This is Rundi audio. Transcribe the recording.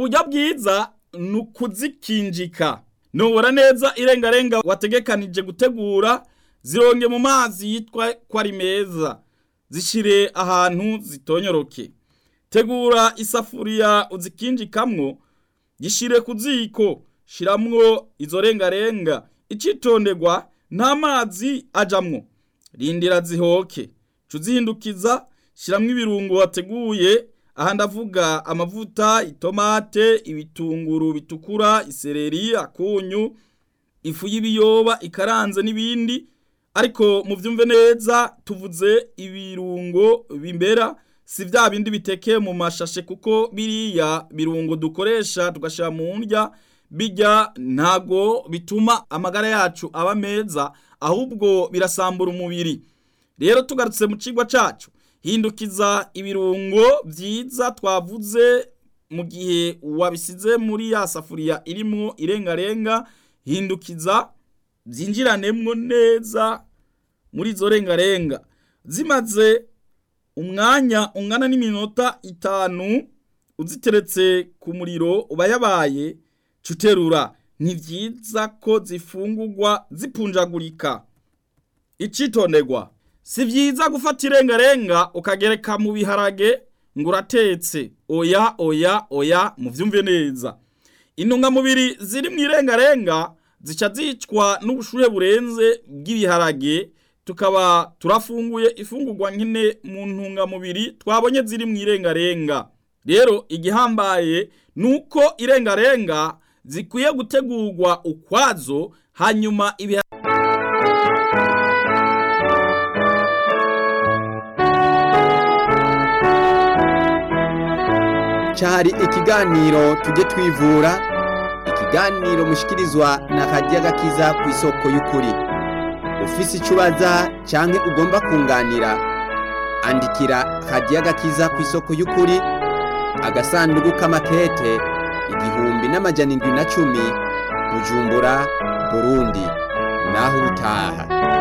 uburyo bwiza ni ukuzikinjika. Nubura neza irengarenga wategekanije gutegura, zironge mu mazi yitwa ko ari meza, zishire ahantu zitonyoroke. Tegura isafuriya uzikinjikamwo, gishire ku ziko, shiramwo izo rengarenga. Icitonderwa, nta mazi ajamwo, rindira zihoke, cuzihindukiza, shiramwo ibirungo wateguye. Aha ndavuga amavuta, itomate, ibitunguru bitukura, isereri, akunyu, ifu y'ibiyoba ikaranze n'ibindi. Ariko muvyumve neza, tuvuze ibirungo bimbera, si vya bindi bitekeye mu mashashe, kuko biriya birungo dukoresha tugashira mu ndya, bijya ntago bituma amagara yacu aba meza, ahubwo birasambura umubiri. Rero tugarutse mu cigwa cacu, hindukiza ibirungo vyiza twavuze mu gihe wabisize muri ya safuriya irimwo irengarenga. Hindukiza zinjiranemwo neza muri izo rengarenga. Zimaze umwanya ungana n'iminota 5 uziteretse ku muriro ubayabaye, cuterura. Ni vyiza ko zifungurwa zipunjagurika. Icitonderwa, si vyiza gufata irengarenga ukagereka mu biharage ngo uratetse. Oya, muvyumve neza. Intungamubiri ziri mu irengarenga zica zicwa n'ubushuhe burenze bw'ibiharage, tukaba turafunguye ifungurwa nkene mu ntungamubiri twabonye ziri mu irengarenga. Rero igihambaye nuko irengarenga zikwiye gutegurwa ukwazo, hanyuma Cyari ikiganiro tujye twivura, ikiganiro mushikirizwa na Radio Agakiza ku isoko y'ukuri. Ufise icubaza canke ugomba kunganira, andikira Radio Agakiza ku isoko y'ukuri, agasanduku k'amakete 1710, Bujumbura, Burundi. Naho utaha.